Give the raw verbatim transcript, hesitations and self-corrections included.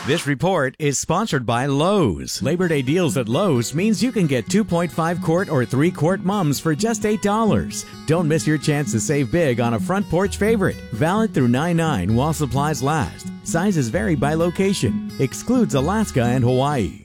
This report is sponsored by Lowe's. Labor Day deals at Lowe's means you can get two point five quart or three quart mums for just eight dollars. Don't miss your chance to save big on a front porch favorite. Valid through nine nine while supplies last. Sizes vary by location. Excludes Alaska and Hawaii.